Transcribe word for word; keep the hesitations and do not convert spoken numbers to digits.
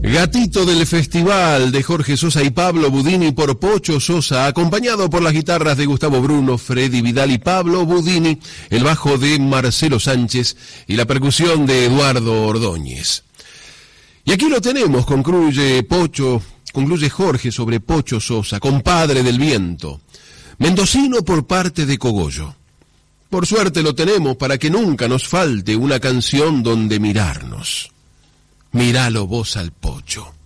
Gatito del Festival de Jorge Sosa y Pablo Budini por Pocho Sosa, acompañado por las guitarras de Gustavo Bruno, Freddy Vidal y Pablo Budini, el bajo de Marcelo Sánchez y la percusión de Eduardo Ordóñez. Y aquí lo tenemos, concluye Pocho, concluye Jorge sobre Pocho Sosa, compadre del viento, mendocino por parte de Cogollo. Por suerte lo tenemos para que nunca nos falte una canción donde mirarnos. Míralo vos al Pocho.